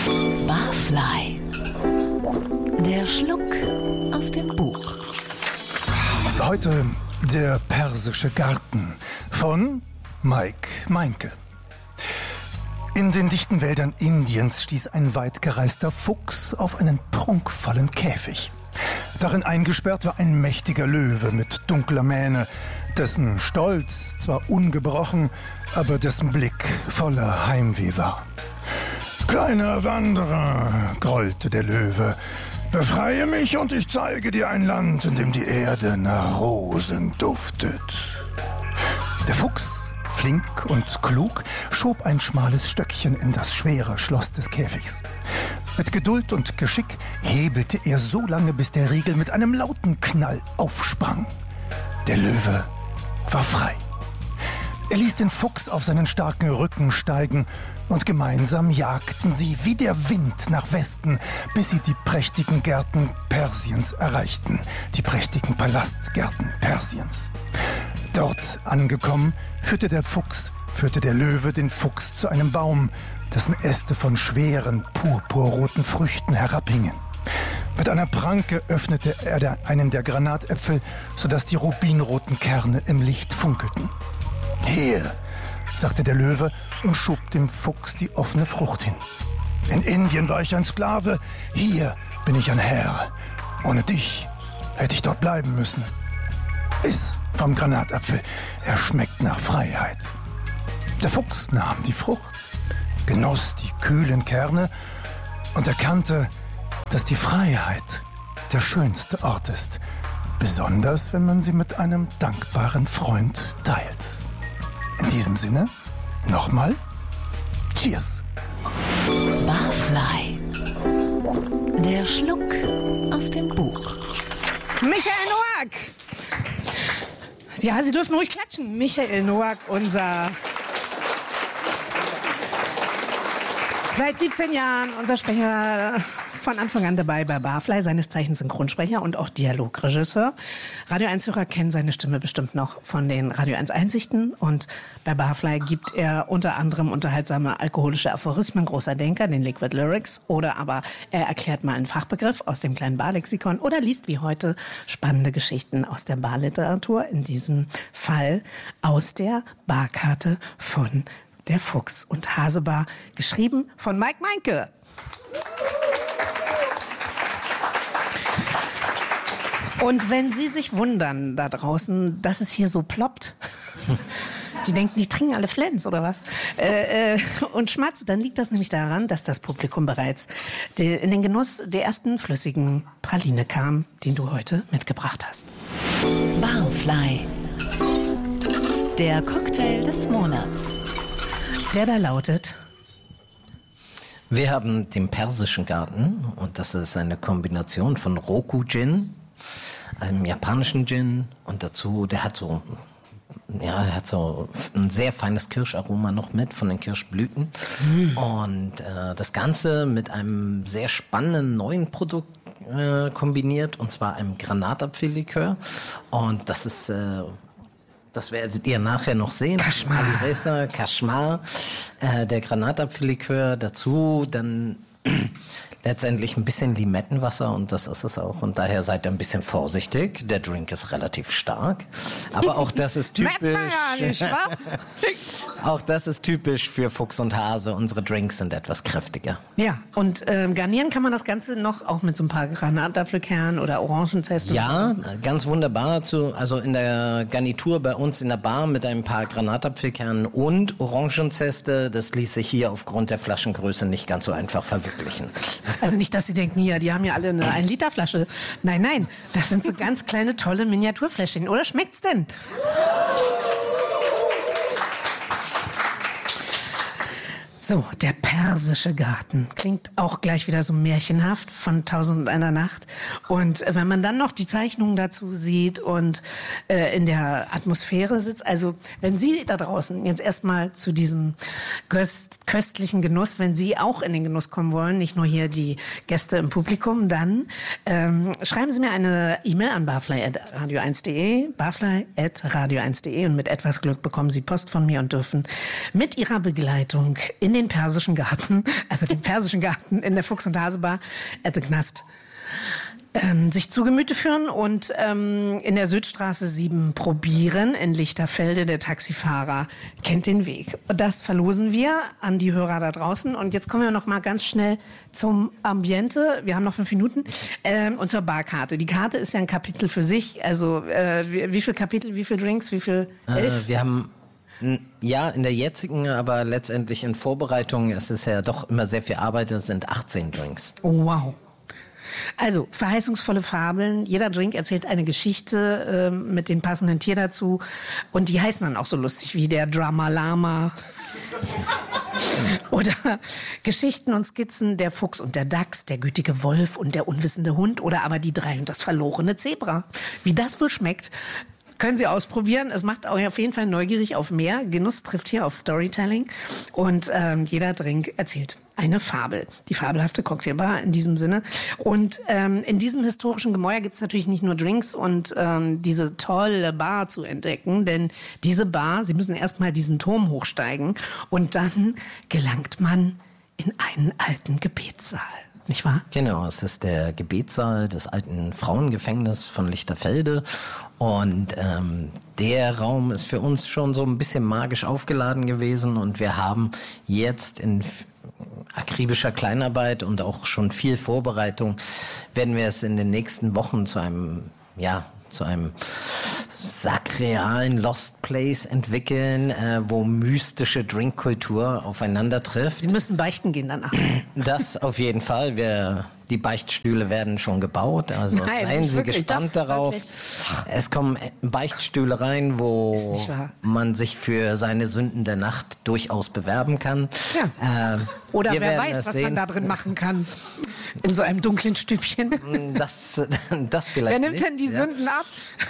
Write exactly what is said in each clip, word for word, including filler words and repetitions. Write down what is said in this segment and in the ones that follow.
Barfly. Der Schluck aus dem Buch. Heute der persische Garten von Mike Meinke. In den dichten Wäldern Indiens stieß ein weitgereister Fuchs auf einen prunkvollen Käfig. Darin eingesperrt war ein mächtiger Löwe mit dunkler Mähne, dessen Stolz zwar ungebrochen, aber dessen Blick voller Heimweh war. »Kleiner Wanderer«, grollte der Löwe, »befreie mich und ich zeige dir ein Land, in dem die Erde nach Rosen duftet.« Der Fuchs, flink und klug, schob ein schmales Stöckchen in das schwere Schloss des Käfigs. Mit Geduld und Geschick hebelte er so lange, bis der Riegel mit einem lauten Knall aufsprang. Der Löwe war frei. Er ließ den Fuchs auf seinen starken Rücken steigen und gemeinsam jagten sie wie der Wind nach Westen, bis sie die prächtigen Gärten Persiens erreichten, die prächtigen Palastgärten Persiens. Dort angekommen, führte der Fuchs, führte der Löwe den Fuchs zu einem Baum, dessen Äste von schweren, purpurroten Früchten herabhingen. Mit einer Pranke öffnete er der, einen der Granatäpfel, sodass die rubinroten Kerne im Licht funkelten. »Hier«, sagte der Löwe und schob dem Fuchs die offene Frucht hin. »In Indien war ich ein Sklave, hier bin ich ein Herr. Ohne dich hätte ich dort bleiben müssen. Iss vom Granatapfel, er schmeckt nach Freiheit.« Der Fuchs nahm die Frucht, genoss die kühlen Kerne und erkannte, dass die Freiheit der schönste Ort ist, besonders wenn man sie mit einem dankbaren Freund teilt. In diesem Sinne, nochmal, Cheers! Barfly. Der Schluck aus dem Buch. Michael Noack! Ja, Sie dürfen ruhig klatschen. Michael Noack, unser... Seit siebzehn Jahren unser Sprecher, von Anfang an dabei bei Barfly, seines Zeichens Synchronsprecher und auch Dialogregisseur. Radio eins-Hörer kennen seine Stimme bestimmt noch von den Radio eins Einsichten. Und bei Barfly gibt er unter anderem unterhaltsame alkoholische Aphorismen großer Denker, den Liquid Lyrics. Oder aber er erklärt mal einen Fachbegriff aus dem kleinen Barlexikon oder liest wie heute spannende Geschichten aus der Barliteratur. In diesem Fall aus der Barkarte von Der Fuchs und Hasebar, geschrieben von Mike Meinke. Und wenn Sie sich wundern da draußen, dass es hier so ploppt, Sie denken, die trinken alle Flens oder was? Äh, äh, und schmatzt, dann liegt das nämlich daran, dass das Publikum bereits de, in den Genuss der ersten flüssigen Praline kam, den du heute mitgebracht hast. Barfly. Der Cocktail des Monats. Der da lautet: Wir haben den persischen Garten und das ist eine Kombination von Roku-Gin, einem japanischen Gin und dazu, der hat so, ja, er hat so ein sehr feines Kirscharoma noch mit von den Kirschblüten mm. und äh, das Ganze mit einem sehr spannenden neuen Produkt äh, kombiniert und zwar einem Granatapfellikör und das ist äh, das werdet ihr nachher noch sehen. Kaschmar. Alireza, Kaschmar, äh, der Granatapfellikör dazu, dann letztendlich ein bisschen Limettenwasser und das ist es auch. Und daher seid ihr ein bisschen vorsichtig. Der Drink ist relativ stark. Aber auch das ist typisch. Auch das ist typisch für Fuchs und Hase. Unsere Drinks sind etwas kräftiger. Ja, und ähm, garnieren kann man das Ganze noch auch mit so ein paar Granatapfelkernen oder Orangenzeste. Ja, ganz wunderbar. Zu, also in der Garnitur bei uns in der Bar mit ein paar Granatapfelkernen und Orangenzeste. Das ließ sich hier aufgrund der Flaschengröße nicht ganz so einfach verwirklichen. Also nicht, dass Sie denken, ja, die haben ja alle eine ein Liter Flasche. Nein, nein, das sind so ganz kleine, tolle Miniaturfläschchen. Oder schmeckt's denn? So, der persische Garten. Klingt auch gleich wieder so märchenhaft von Tausend und einer Nacht. Und wenn man dann noch die Zeichnungen dazu sieht und äh, in der Atmosphäre sitzt, also wenn Sie da draußen jetzt erstmal zu diesem köst- köstlichen Genuss, wenn Sie auch in den Genuss kommen wollen, nicht nur hier die Gäste im Publikum, dann ähm, schreiben Sie mir eine E-Mail an barfly at radio eins punkt de, barfly at radio eins punkt de und mit etwas Glück bekommen Sie Post von mir und dürfen mit Ihrer Begleitung in in den Persischen Garten, also den Persischen Garten in der Fuchs- und Hase-Bar at the Knast, ähm, sich zu Gemüte führen und ähm, in der Südstraße sieben probieren. In Lichterfelde, der Taxifahrer kennt den Weg. Das verlosen wir an die Hörer da draußen. Und jetzt kommen wir noch mal ganz schnell zum Ambiente. Wir haben noch fünf Minuten. Ähm, und zur Barkarte. Die Karte ist ja ein Kapitel für sich. Also äh, wie, wie viele Kapitel, wie viele Drinks, wie viel? Elf? Äh, wir haben ja in der jetzigen, aber letztendlich in Vorbereitung, es ist ja doch immer sehr viel Arbeit, es sind achtzehn Drinks. Oh, wow. Also, verheißungsvolle Fabeln. Jeder Drink erzählt eine Geschichte äh, mit dem passenden Tier dazu. Und die heißen dann auch so lustig wie der Drama-Lama. Oder Geschichten und Skizzen, der Fuchs und der Dachs, der gütige Wolf und der unwissende Hund. Oder aber die drei und das verlorene Zebra. Wie das wohl schmeckt, können Sie ausprobieren. Es macht auch auf jeden Fall neugierig auf mehr. Genuss trifft hier auf Storytelling. Und ähm, jeder Drink erzählt eine Fabel. Die fabelhafte Cocktailbar in diesem Sinne. Und ähm, in diesem historischen Gemäuer gibt es natürlich nicht nur Drinks und ähm, diese tolle Bar zu entdecken. Denn diese Bar, Sie müssen erst mal diesen Turm hochsteigen. Und dann gelangt man in einen alten Gebetssaal. Nicht wahr? Genau, es ist der Gebetssaal des alten Frauengefängnisses von Lichterfelde. Und ähm, der Raum ist für uns schon so ein bisschen magisch aufgeladen gewesen. Und wir haben jetzt in f- akribischer Kleinarbeit und auch schon viel Vorbereitung, werden wir es in den nächsten Wochen zu einem, ja, zu einem sakrealen Lost Place entwickeln, äh, wo mystische Drinkkultur aufeinander trifft. Sie müssen beichten gehen danach. Das auf jeden Fall. Wir, die Beichtstühle werden schon gebaut, also Nein, seien Sie wirklich, gespannt doch, darauf. wirklich. Es kommen Beichtstühle rein, Ist wo nicht wahr. man sich für seine Sünden der Nacht durchaus bewerben kann. Ja. Äh, Oder wir wer werden weiß, es was sehen. man da drin machen kann. In so einem dunklen Stübchen. Das, das vielleicht Wer nimmt nicht. denn die ja. Sünden ab?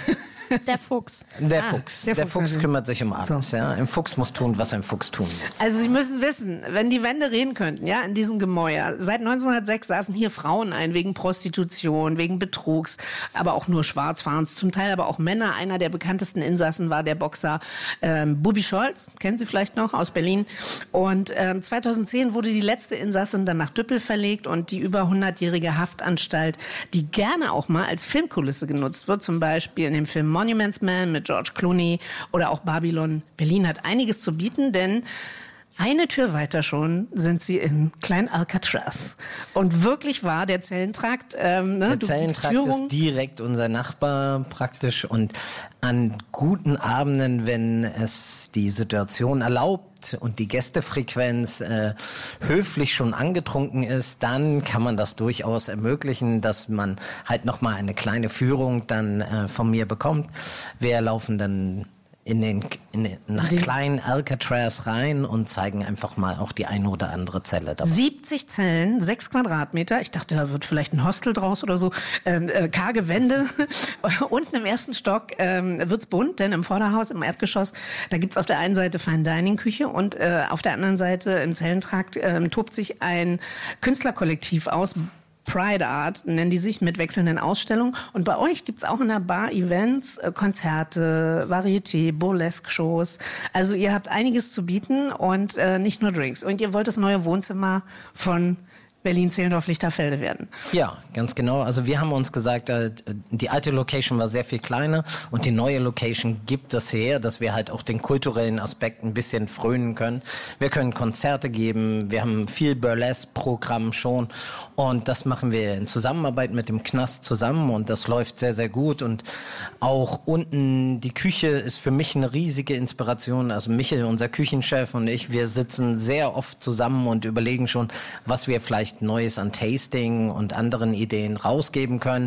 Der Fuchs. Der Ah, Fuchs. der Der, Fuchs Fuchs natürlich. kümmert sich um alles. So. Ja. Ein Fuchs muss tun, was ein Fuchs tun muss. Also Sie müssen wissen, wenn die Wände reden könnten, ja, in diesem Gemäuer. Seit neunzehnhundertsechs saßen hier Frauen ein wegen Prostitution, wegen Betrugs, aber auch nur Schwarzfahrens, zum Teil aber auch Männer. Einer der bekanntesten Insassen war der Boxer ähm, Bubi Scholz, kennen Sie vielleicht noch, aus Berlin. Und ähm, zweitausendzehn wurde die letzte Insassin dann nach Düppel verlegt und die über hundertjährige Haftanstalt, die gerne auch mal als Filmkulisse genutzt wird, zum Beispiel in dem Film Monuments Man mit George Clooney oder auch Babylon Berlin, hat einiges zu bieten, denn eine Tür weiter schon sind sie in Klein Alcatraz. Und wirklich wahr, der Zellentrakt, ähm, ne, Der du Zellentrakt gibst Führung. ist direkt unser Nachbar praktisch und an guten Abenden, wenn es die Situation erlaubt und die Gästefrequenz äh, höflich schon angetrunken ist, dann kann man das durchaus ermöglichen, dass man halt nochmal eine kleine Führung dann äh, von mir bekommt. Wir laufen dann in den, in den nach Den- kleinen Alcatraz rein und zeigen einfach mal auch die eine oder andere Zelle dabei. siebzig Zellen, sechs Quadratmeter. Ich dachte, da wird vielleicht ein Hostel draus oder so. Ähm, äh, karge Wände. Unten im ersten Stock ähm, wird's bunt, denn im Vorderhaus, im Erdgeschoss, da gibt's auf der einen Seite Fine-Dining-Küche und äh, auf der anderen Seite im Zellentrakt ähm, tobt sich ein Künstlerkollektiv aus. Pride Art nennen die sich, mit wechselnden Ausstellungen. Und bei euch gibt's auch in der Bar Events, äh, Konzerte, Varieté, Burlesque-Shows. Also ihr habt einiges zu bieten und äh, nicht nur Drinks. Und ihr wollt das neue Wohnzimmer von Berlin-Zehlendorf-Lichterfelde werden. Ja, ganz genau. Also wir haben uns gesagt, äh, die alte Location war sehr viel kleiner und die neue Location gibt das her, dass wir halt auch den kulturellen Aspekt ein bisschen frönen können. Wir können Konzerte geben, wir haben viel Burlesque-Programm schon und das machen wir in Zusammenarbeit mit dem Knast zusammen und das läuft sehr, sehr gut und auch unten die Küche ist für mich eine riesige Inspiration. Also Michel, unser Küchenchef und ich, wir sitzen sehr oft zusammen und überlegen schon, was wir vielleicht Neues an Tasting und anderen Ideen rausgeben können.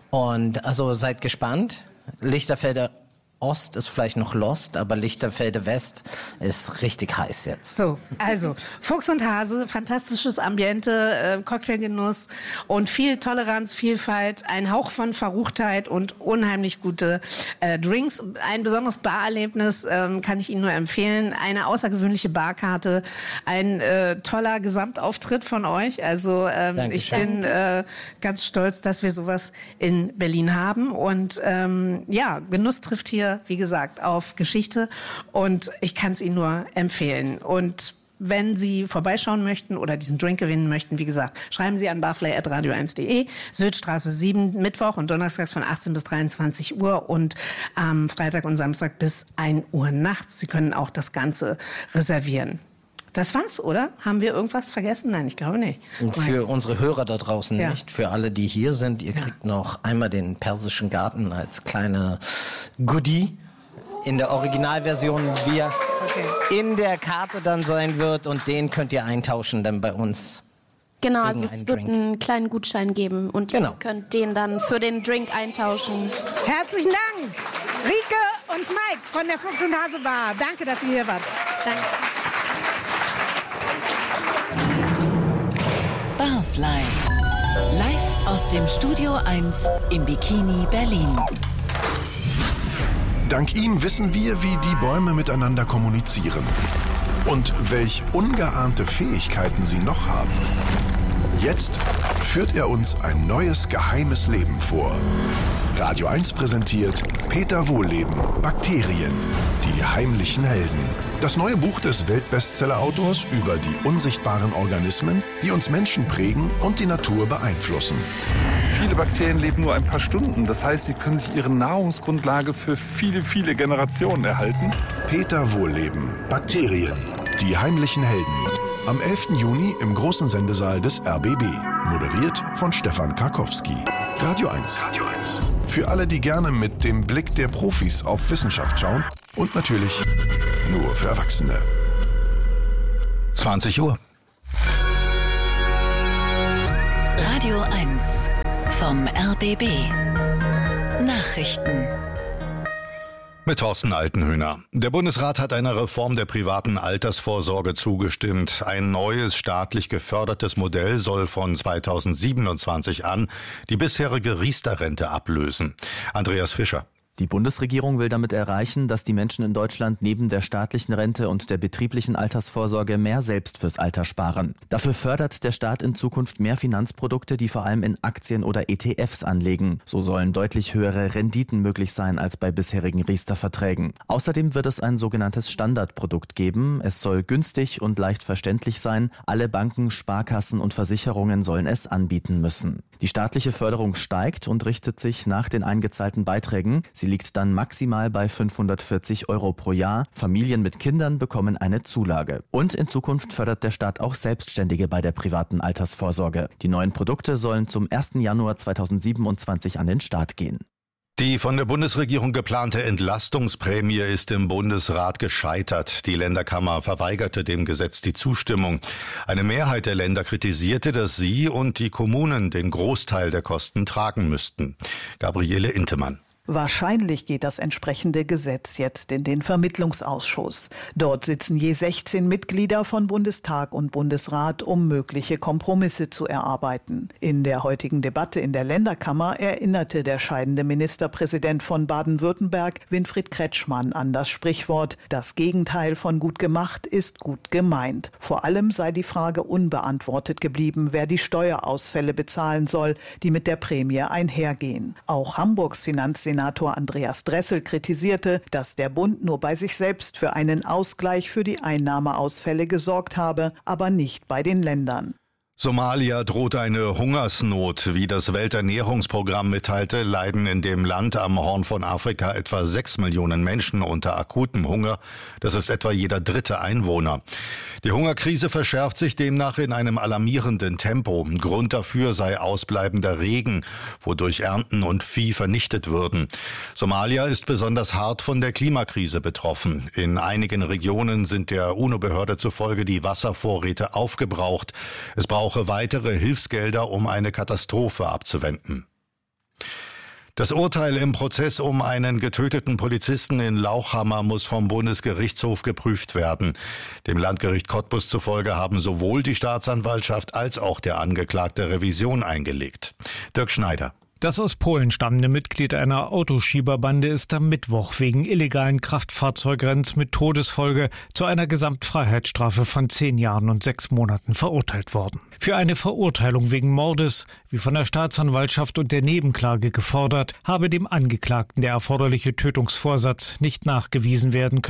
Und also seid gespannt. Lichterfelde Ost ist vielleicht noch lost, aber Lichterfelde West ist richtig heiß jetzt. So, also Fuchs und Hase, fantastisches Ambiente, äh, Cocktailgenuss und viel Toleranz, Vielfalt, ein Hauch von Verruchtheit und unheimlich gute äh, Drinks. Ein besonderes Barerlebnis ähm, kann ich Ihnen nur empfehlen. Eine außergewöhnliche Barkarte, ein äh, toller Gesamtauftritt von euch. Also ähm, ich Dankeschön. bin äh, ganz stolz, dass wir sowas in Berlin haben. Und ähm, ja, Genuss trifft hier, wie gesagt, auf Geschichte und ich kann es Ihnen nur empfehlen. Und wenn Sie vorbeischauen möchten oder diesen Drink gewinnen möchten, wie gesagt, schreiben Sie an barfly at radio eins punkt de, Südstraße sieben, Mittwoch und Donnerstags von achtzehn bis dreiundzwanzig Uhr und am Freitag und Samstag bis ein Uhr nachts. Sie können auch das Ganze reservieren. Das war's, oder? Haben wir irgendwas vergessen? Nein, ich glaube nicht. Und für unsere Hörer da draußen ja. nicht, für alle, die hier sind, ihr ja. kriegt noch einmal den Persischen Garten als kleine Goodie in der Originalversion, wie er okay. in der Karte dann sein wird, und den könnt ihr eintauschen dann bei uns. Genau, also es wird Drink. einen kleinen Gutschein geben und genau. ihr könnt den dann für den Drink eintauschen. Herzlichen Dank, Rike und Mike von der Fuchs und Hase Bar. Danke, dass ihr hier wart. Danke. Barfly. Live aus dem Studio eins im Bikini Berlin. Dank ihm wissen wir, wie die Bäume miteinander kommunizieren und welch ungeahnte Fähigkeiten sie noch haben. Jetzt führt er uns ein neues geheimes Leben vor. Radio eins präsentiert Peter Wohlleben, Bakterien, die heimlichen Helden. Das neue Buch des Weltbestseller-Autors über die unsichtbaren Organismen, die uns Menschen prägen und die Natur beeinflussen. Viele Bakterien leben nur ein paar Stunden. Das heißt, sie können sich ihre Nahrungsgrundlage für viele, viele Generationen erhalten. Peter Wohlleben, Bakterien, die heimlichen Helden. Am elften Juni im großen Sendesaal des R B B. Moderiert von Stefan Karkowski. Radio eins. Radio eins. Für alle, die gerne mit dem Blick der Profis auf Wissenschaft schauen. Und natürlich nur für Erwachsene. zwanzig Uhr. Radio eins vom R B B. Nachrichten. Mit Thorsten Altenhöhner. Der Bundesrat hat einer Reform der privaten Altersvorsorge zugestimmt. Ein neues staatlich gefördertes Modell soll von zweitausendsiebenundzwanzig an die bisherige Riester-Rente ablösen. Andreas Fischer. Die Bundesregierung will damit erreichen, dass die Menschen in Deutschland neben der staatlichen Rente und der betrieblichen Altersvorsorge mehr selbst fürs Alter sparen. Dafür fördert der Staat in Zukunft mehr Finanzprodukte, die vor allem in Aktien oder E T Fs anlegen. So sollen deutlich höhere Renditen möglich sein als bei bisherigen Riester-Verträgen. Außerdem wird es ein sogenanntes Standardprodukt geben. Es soll günstig und leicht verständlich sein. Alle Banken, Sparkassen und Versicherungen sollen es anbieten müssen. Die staatliche Förderung steigt und richtet sich nach den eingezahlten Beiträgen. Sie liegt dann maximal bei fünfhundertvierzig Euro pro Jahr. Familien mit Kindern bekommen eine Zulage. Und in Zukunft fördert der Staat auch Selbstständige bei der privaten Altersvorsorge. Die neuen Produkte sollen zum ersten Januar zweitausendsiebenundzwanzig an den Start gehen. Die von der Bundesregierung geplante Entlastungsprämie ist im Bundesrat gescheitert. Die Länderkammer verweigerte dem Gesetz die Zustimmung. Eine Mehrheit der Länder kritisierte, dass sie und die Kommunen den Großteil der Kosten tragen müssten. Gabriele Intemann. Wahrscheinlich geht das entsprechende Gesetz jetzt in den Vermittlungsausschuss. Dort sitzen je sechzehn Mitglieder von Bundestag und Bundesrat, um mögliche Kompromisse zu erarbeiten. In der heutigen Debatte in der Länderkammer erinnerte der scheidende Ministerpräsident von Baden-Württemberg, Winfried Kretschmann, an das Sprichwort: Das Gegenteil von gut gemacht ist gut gemeint. Vor allem sei die Frage unbeantwortet geblieben, wer die Steuerausfälle bezahlen soll, die mit der Prämie einhergehen. Auch Hamburgs Finanzsenator Senator Andreas Dressel kritisierte, dass der Bund nur bei sich selbst für einen Ausgleich für die Einnahmeausfälle gesorgt habe, aber nicht bei den Ländern. Somalia droht eine Hungersnot. Wie das Welternährungsprogramm mitteilte, leiden in dem Land am Horn von Afrika etwa sechs Millionen Menschen unter akutem Hunger. Das ist etwa jeder dritte Einwohner. Die Hungerkrise verschärft sich demnach in einem alarmierenden Tempo. Grund dafür sei ausbleibender Regen, wodurch Ernten und Vieh vernichtet würden. Somalia ist besonders hart von der Klimakrise betroffen. In einigen Regionen sind der UNO-Behörde zufolge die Wasservorräte aufgebraucht. Es braucht brauche weitere Hilfsgelder, um eine Katastrophe abzuwenden. Das Urteil im Prozess um einen getöteten Polizisten in Lauchhammer muss vom Bundesgerichtshof geprüft werden. Dem Landgericht Cottbus zufolge haben sowohl die Staatsanwaltschaft als auch der Angeklagte Revision eingelegt. Dirk Schneider. Das aus Polen stammende Mitglied einer Autoschieberbande ist am Mittwoch wegen illegalen Kraftfahrzeugrennens mit Todesfolge zu einer Gesamtfreiheitsstrafe von zehn Jahren und sechs Monaten verurteilt worden. Für eine Verurteilung wegen Mordes, wie von der Staatsanwaltschaft und der Nebenklage gefordert, habe dem Angeklagten der erforderliche Tötungsvorsatz nicht nachgewiesen werden können,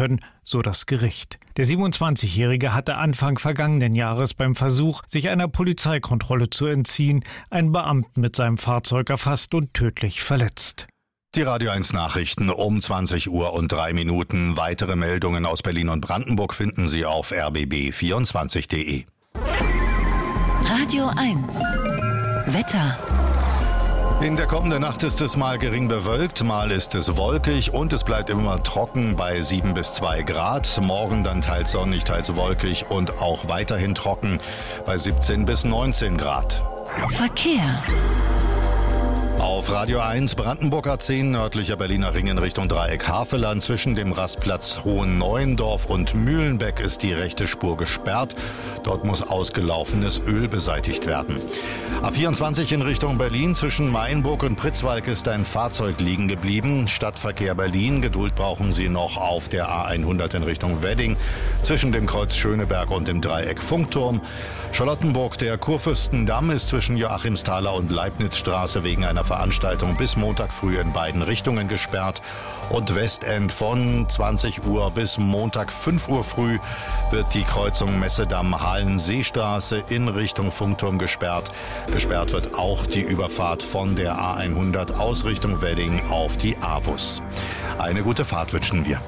so das Gericht. Der siebenundzwanzigjährige hatte Anfang vergangenen Jahres beim Versuch, sich einer Polizeikontrolle zu entziehen, einen Beamten mit seinem Fahrzeug erfasst und tödlich verletzt. Die Radio eins Nachrichten um zwanzig Uhr und drei Minuten. Weitere Meldungen aus Berlin und Brandenburg finden Sie auf r b b vierundzwanzig punkt de. Radio eins Wetter. In der kommenden Nacht ist es mal gering bewölkt, mal ist es wolkig und es bleibt immer trocken bei sieben bis zwei Grad. Morgen dann teils sonnig, teils wolkig und auch weiterhin trocken bei siebzehn bis neunzehn Grad. Verkehr. Auf Radio eins Brandenburg A zehn, nördlicher Berliner Ring in Richtung Dreieck Haveland. Zwischen dem Rastplatz Hohen-Neuendorf und Mühlenbeck ist die rechte Spur gesperrt. Dort muss ausgelaufenes Öl beseitigt werden. A vierundzwanzig in Richtung Berlin, zwischen Mainburg und Pritzwalk ist ein Fahrzeug liegen geblieben. Stadtverkehr Berlin, Geduld brauchen Sie noch auf der A hundert in Richtung Wedding. Zwischen dem Kreuz Schöneberg und dem Dreieck Funkturm. Charlottenburg, der Kurfürstendamm ist zwischen Joachimsthaler und Leibnizstraße wegen einer Veranstaltung bis Montag früh in beiden Richtungen gesperrt. Und Westend von zwanzig Uhr bis Montag fünf Uhr früh wird die Kreuzung Messedamm-Halenseestraße in Richtung Funkturm gesperrt. Gesperrt wird auch die Überfahrt von der A hundert aus Richtung Wedding auf die Avus. Eine gute Fahrt wünschen wir.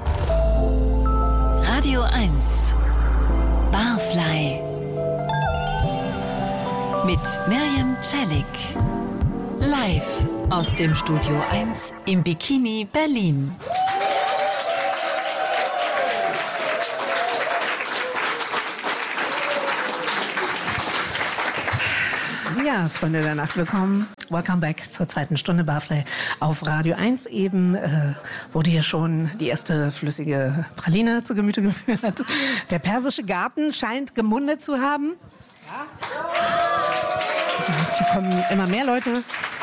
Radio eins Barfly mit Miriam Celik. Live aus dem Studio eins im Bikini Berlin. Ja, Freunde der Nacht, willkommen. Welcome back zur zweiten Stunde Barfly auf Radio eins. Eben äh, wurde hier schon die erste flüssige Praline zu Gemüte geführt. Der persische Garten scheint gemundet zu haben. Ja. Und hier kommen immer mehr Leute.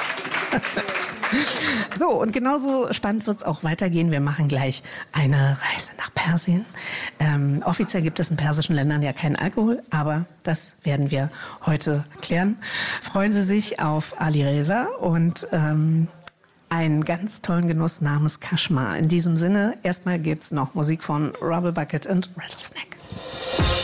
So, und genauso spannend wird es auch weitergehen. Wir machen gleich eine Reise nach Persien. Ähm, offiziell gibt es in persischen Ländern ja keinen Alkohol, aber das werden wir heute klären. Freuen Sie sich auf Ali Reza und ähm, einen ganz tollen Genuss namens Kashmir. In diesem Sinne, erstmal gibt's noch Musik von Rubble Bucket und Rattlesnake.